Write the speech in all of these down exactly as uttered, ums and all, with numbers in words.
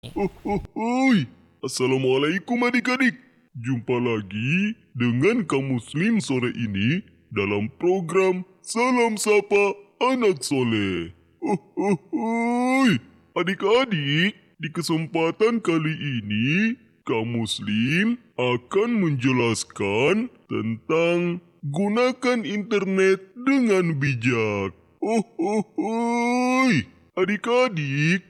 Oh, oh, hoi. Assalamualaikum adik-adik. Jumpa lagi dengan kaum muslim sore ini dalam program Salam Sapa Anak Soleh. Oh, oh, hoi. Adik-adik, di kesempatan kali ini kaum muslim akan menjelaskan tentang gunakan internet dengan bijak. Oh, oh, hoi. Adik-adik,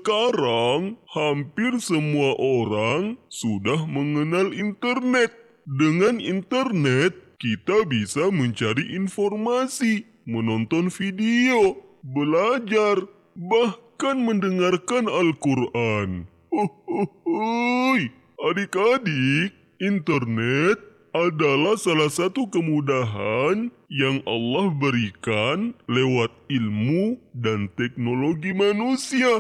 sekarang hampir semua orang sudah mengenal internet. Dengan internet, kita bisa mencari informasi, menonton video, belajar, bahkan mendengarkan Al-Quran. Oh, oh, oh. Adik-adik, internet adalah salah satu kemudahan yang Allah berikan lewat ilmu dan teknologi manusia.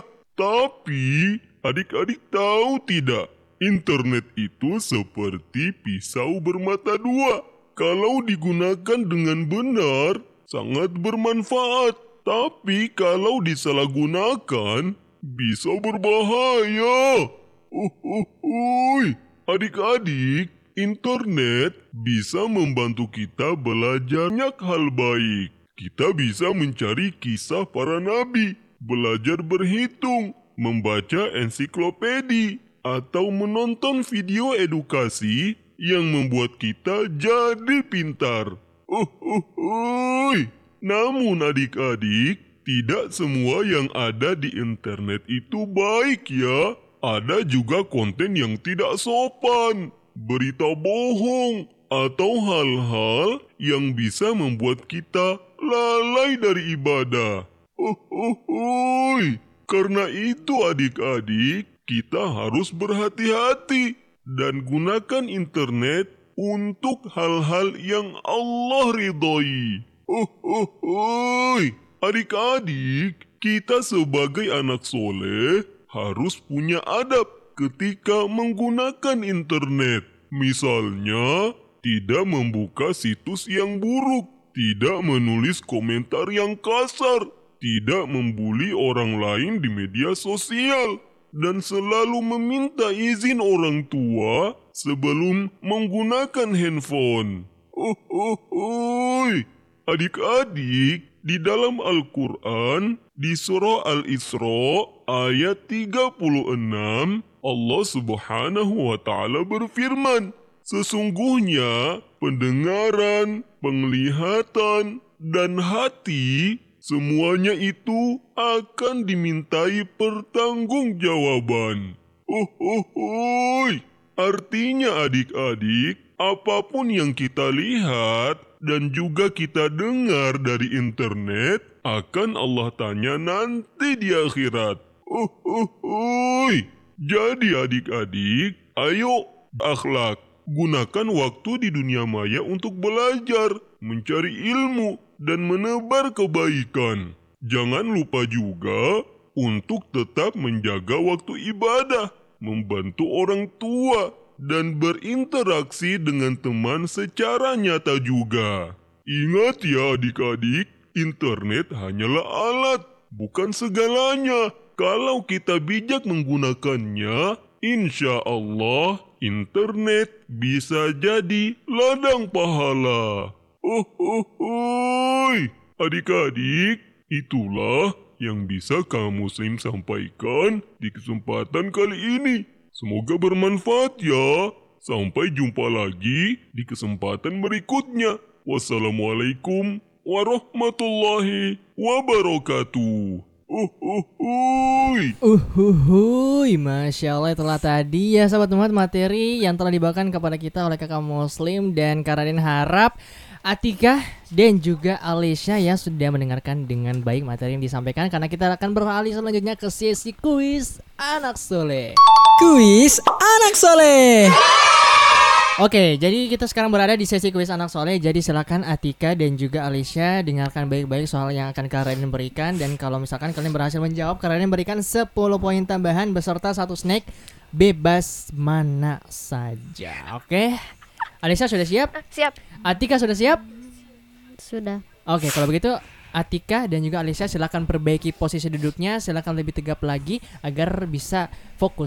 Tapi, adik-adik tahu tidak? Internet itu seperti pisau bermata dua. Kalau digunakan dengan benar, sangat bermanfaat. Tapi kalau disalahgunakan, bisa berbahaya. Uh, uh, uh. Adik-adik, internet bisa membantu kita belajar banyak hal baik. Kita bisa mencari kisah para nabi, belajar berhitung, membaca ensiklopedi, atau menonton video edukasi yang membuat kita jadi pintar. Oh, oh, oh. Namun adik-adik, tidak semua yang ada di internet itu baik ya. Ada juga konten yang tidak sopan, berita bohong, atau hal-hal yang bisa membuat kita lalai dari ibadah. Oh, oh, oh. Karena itu adik-adik, kita harus berhati-hati dan gunakan internet untuk hal-hal yang Allah ridhoi. Oh, oh, oh. Adik-adik, kita sebagai anak soleh harus punya adab ketika menggunakan internet. Misalnya, tidak membuka situs yang buruk, tidak menulis komentar yang kasar, tidak membuli orang lain di media sosial, dan selalu meminta izin orang tua sebelum menggunakan handphone. Oh, oh, oh. Adik-adik, di dalam Al-Quran, di surah Al-Isra ayat tiga puluh enam, Allah subhanahu wa ta'ala berfirman, sesungguhnya pendengaran, penglihatan, dan hati, semuanya itu akan dimintai pertanggungjawaban. Oh, oh, oh. Artinya adik-adik, apapun yang kita lihat dan juga kita dengar dari internet akan Allah tanya nanti di akhirat. Oh, oh, oh. Jadi adik-adik, ayo akhlak. Gunakan waktu di dunia maya untuk belajar, mencari ilmu, dan menebar kebaikan. Jangan lupa juga untuk tetap menjaga waktu ibadah, membantu orang tua, dan berinteraksi dengan teman secara nyata juga. Ingat ya adik-adik, internet hanyalah alat, bukan segalanya. Kalau kita bijak menggunakannya, insya Allah internet bisa jadi ladang pahala. Oh, oh, oh. Adik-adik, itulah yang bisa kaum muslim sampaikan di kesempatan kali ini. Semoga bermanfaat ya. Sampai jumpa lagi di kesempatan berikutnya. Wassalamualaikum warahmatullahi wabarakatuh. Uhuhuy. Uhuhuy, Masya Allah, itulah tadi ya sahabat umat materi yang telah dibawakan kepada kita oleh kakak muslim. Dan Karadin harap Atika dan juga Alicia ya sudah mendengarkan dengan baik materi yang disampaikan. Karena kita akan beralih selanjutnya ke sesi kuis anak soleh. Kuis anak soleh. Oke, jadi kita sekarang berada di sesi kuis anak soleh. Jadi silakan Atika dan juga Alicia dengarkan baik-baik soal yang akan Kak Raden berikan. Dan kalau misalkan kalian berhasil menjawab, Kak Raden berikan sepuluh poin tambahan beserta satu snack bebas mana saja. Oke, Alicia sudah siap? Siap. Atika sudah siap? Sudah. Oke, kalau begitu Atika dan juga Alicia silakan perbaiki posisi duduknya, silakan lebih tegap lagi agar bisa fokus